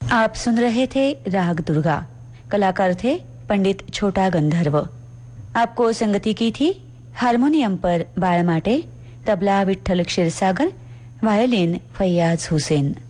आप सुन रहे थे राग दुर्गा। कलाकार थे पंडित छोटा गंधर्व। आपको संगति की थी हारमोनियम पर बाळ माटे, तबला विठ्ठल क्षीरसागर, वायोलिन फैयाज हुसैन।